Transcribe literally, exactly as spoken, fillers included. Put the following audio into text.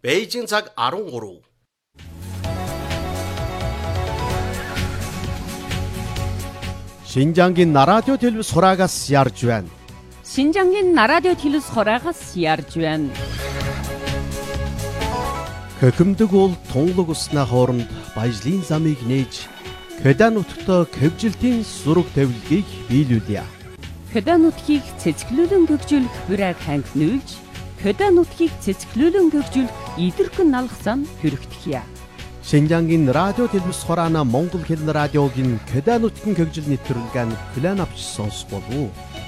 Бээжин цаг арван гурав. Шинжангийн радио телевиз хураагаас ярьж байна. Шинжангийн радио телевиз хураагаас ярьж байна. Хөхөмдөг бол тунгалаг уснаа хооронд баяжлын замыг нээж Кёда нутагт кевжилтийн зураг тавилгыг биелүүлье. Кёда нутгийг цэцгэлүүлэн гөгжүүлэх бүрэг хангинуулж, Кёда нутгийг цэцгэлүүлэн гөгжүүлэх идэрхэн налгасан хүрэгдэхье. Шинжангийн радио телевиз хураана Монгол хэлний радиогийн Кёда нутгийн гөгжил нэвтрүүлгэн хүлээн авч сонсох болов уу?